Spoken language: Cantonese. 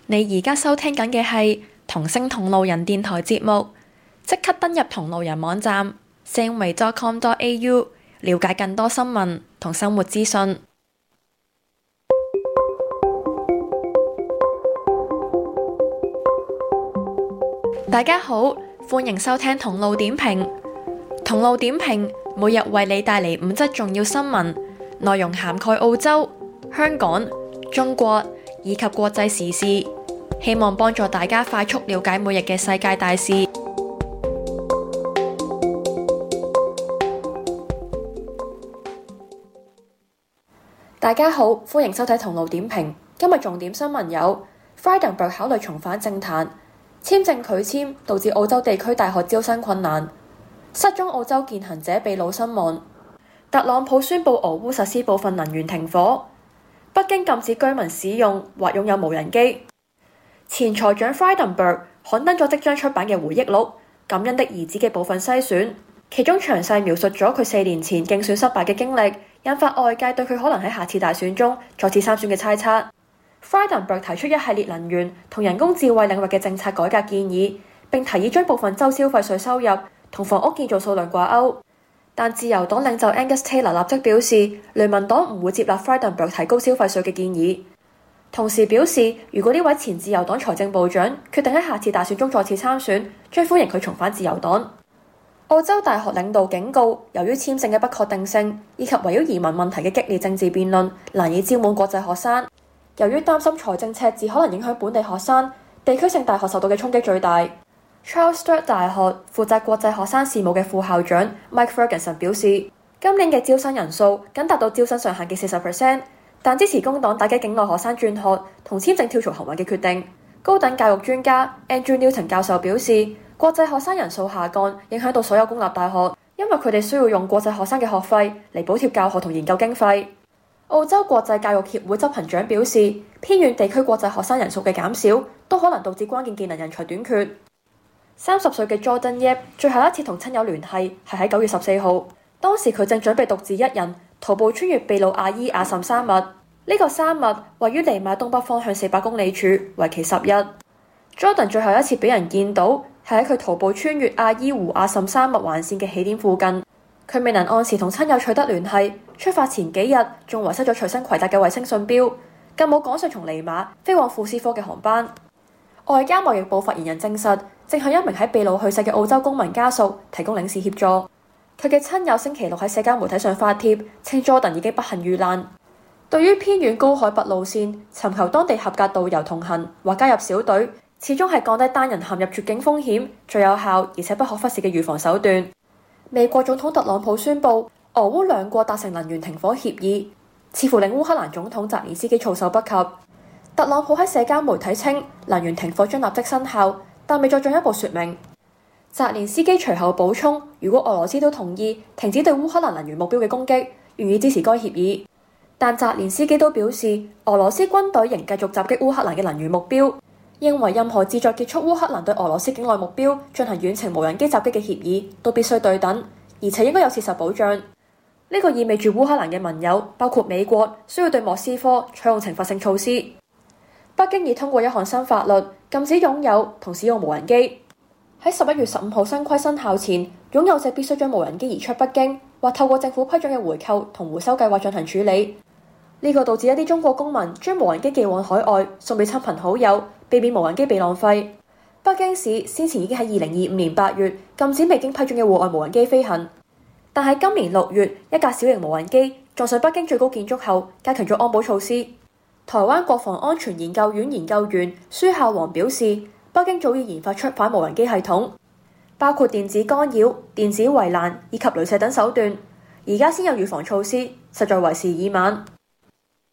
你而家收聽緊嘅係同聲同路人電台節目，即刻登入同路人網站 samway.com.au 了解更多新聞同生活資訊。大家好，歡迎收聽同路點評。同路點評每日為你帶嚟5則重要新聞，內容涵蓋澳洲、香港、中國以及國際時事，希望幫助大家快速了解每日嘅世界大事。大家好，歡迎收睇同路點評。今日重點新聞有：Frydenberg 考慮重返政壇，簽證拒簽導致澳洲地區大學招生困難，失蹤澳洲健行者被捕身亡，特朗普宣布俄烏實施部分能源停火，北京禁止居民使用或擁有無人機。前財長 Frydenberg 刊登咗即將出版嘅回憶錄《感恩的兒子》嘅部分篩選，其中詳細描述咗佢4年前競選失敗嘅經歷，引發外界對佢可能喺下次大選中再次參選嘅猜測。Frydenberg 提出一系列能源同人工智慧領域嘅政策改革建議，並提議將部分州消費稅收入同房屋建造數量掛鈎。但自由黨領袖 Angus Taylor 立即表示，聯盟黨唔會接納 Frydenberg 提高消費稅嘅建議。同時表示，如果呢位前自由黨財政部長決定喺下次大選中再次參選，將歡迎佢重返自由黨。澳洲大學領導警告，由於簽證嘅不確定性以及圍繞移民問題嘅激烈政治辯論，難以招滿國際學生。由於擔心財政赤字可能影響本地學生，地區性大學受到嘅衝擊最大。Charles Sturt 大學負責國際學生事務嘅副校長 Mike Ferguson 表示，今年嘅招生人數僅達到招生上限嘅40%，但支持工黨打擊境內學生轉學同簽證跳槽行為嘅決定。高等教育專家 Andrew Newton 教授表示，國際學生人數下降影響到所有公立大學，因為佢哋需要用國際學生嘅學費嚟補貼教學同研究經費。澳洲國際教育協會執行長表示，偏遠地區國際學生人數嘅減少都可能導致關鍵技能人才短缺。30歲嘅 Jordan Yap 最後一次同親友聯繫係喺9月14號，當時佢正準備獨自一人徒步穿越秘魯阿伊亞什山脈。呢個山脈位於尼馬東北方向400公里處，為期10日。Jordan 最後一次俾人見到係喺佢徒步穿越阿伊胡亞什山脈環線嘅起點附近，佢未能按時同親友取得聯繫。出發前幾日仲遺失咗隨身攜帶嘅衛星信標，更冇趕上從尼馬飛往庫斯科嘅航班。外交貿易部發言人證實，正向一名喺秘魯去世嘅澳洲公民家屬提供領事協助。佢嘅親友星期六喺社交媒體上發帖，稱 Jordan 已經不幸遇難。對於偏遠高海拔路線，尋求當地合格導遊同行或加入小隊，始終係降低單人陷入絕境風險最有效而且不可忽視嘅預防手段。美國總統特朗普宣布，俄烏兩國達成能源停火協議，似乎令烏克蘭總統澤連斯基措手不及。特朗普喺社交媒體稱，能源停火將立即生效，但未再進一步說明。澤連斯基隨後補充，如果俄羅斯都同意停止對烏克蘭能源目標嘅攻擊，願意支持該協議。但澤連斯基都表示，俄羅斯軍隊仍繼續襲擊烏克蘭嘅能源目標，認為任何旨在結束烏克蘭對俄羅斯境內目標進行遠程無人機襲擊嘅協議都必須對等，而且應該有切實保障。呢個意味住烏克蘭嘅盟友，包括美國，需要對莫斯科採用懲罰性措施。北京已通過一項新法律，禁止擁有同使用無人機。喺11月15號新規生效前，擁有者必須將無人機移出北京，或透過政府批准嘅回購同回收計劃進行處理。呢個導致一啲中國公民將無人機寄往海外，送俾親朋好友，避免無人機被浪費。北京市先前已經喺2025年8月禁止未經批准嘅戶外無人機飛行。但喺今年6月，一架小型無人機撞上北京最高建築後，加強咗安保措施。台灣國防安全研究院研究員舒孝煌表示，北京早已研發出反無人機系統，包括電子干擾、電子圍欄以及雷射等手段，而家先有預防措施，實在為時已晚。